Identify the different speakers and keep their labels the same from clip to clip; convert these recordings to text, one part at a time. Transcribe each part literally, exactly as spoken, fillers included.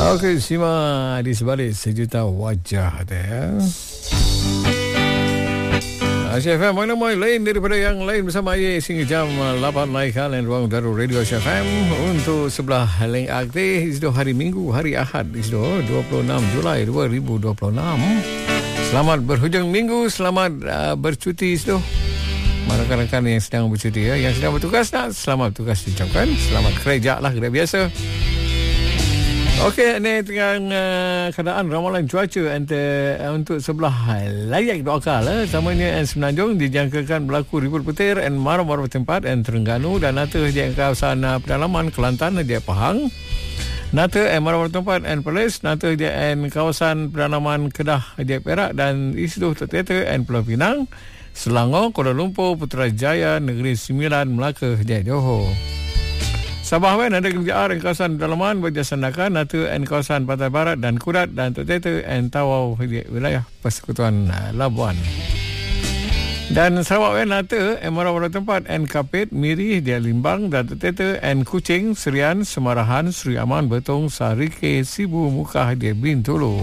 Speaker 1: Okey, simak di sebalik sejuta wajah dia. Asia F M, mana-mana lain daripada yang lain bersama saya sehingga jam lapan naikkan dan ruang daru Radio Asia F M untuk sebelah lain aktif itu hari Minggu, hari Ahad itu dua puluh enam Julai dua ribu dua puluh enam. Selamat berhujung minggu, selamat uh, bercuti itu. Rakan-rakan yang sedang bercuti ya, yang sedang bertugas nak selamat bertugas diucapkan, selamat kerja lah kerja biasa. Okey, ini tengah uh, keadaan ramalan cuaca antara, uh, untuk sebelah layak doakal eh. Samanya yang Semenanjung dijangkakan berlaku ribut petir dan marah-marah tempat dan Terengganu dan nata di kawasan uh, pedalaman Kelantan di Pahang. Nata dan marah-marah tempat dan Perlis, nata di kawasan pedalaman Kedah di Perak dan Isu Terteta dan Pulau Pinang, Selangor, Kuala Lumpur, Putrajaya, Negeri Sembilan, Melaka di Johor. Sabah wen ada kerjaan di kawasan pedalaman berjasandakan nata dan kawasan Pantai Barat dan Kudat dan Terteta dan Tawau di wilayah Persekutuan Labuan. Dan Sarawak wen nata dan marah-marah tempat dan Kapit, Miri di Limbang dan Terteta dan Kuching, Serian, Semarahan, Seri Aman, Betong, Sarike, Sibu, Mukah di Bintulu.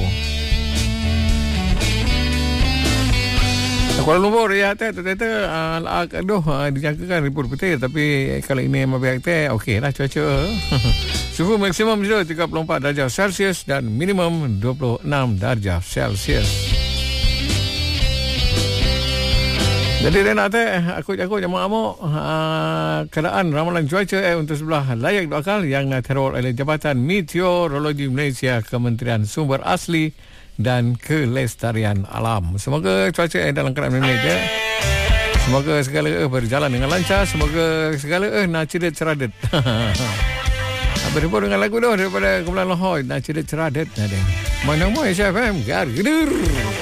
Speaker 1: Kuala Lumpur ya teh ternyata uh, aduh uh, dijangkakan ribut petir tapi kalau ini memang biak teh okeylah cuaca. Suhu maksimum itu tiga puluh empat darjah Celsius dan minimum dua puluh enam darjah Celsius. Jadi dia nak teh aku-aku jangan amuk uh, keadaan ramalan cuaca eh, untuk sebelah layak doakal yang teror oleh Jabatan Meteorologi Malaysia, Kementerian Sumber Asli dan Kelestarian Alam. Semoga cuaca eh, dalam keadaan baik ya. Semoga segala eh, berjalan dengan lancar. Semoga segala eh nak cerit ceradet. Berhubung dengan lagu tu daripada Kumpulan Lahore, nak cerit ceradet. Mana-mana Asia F M, gar gedur.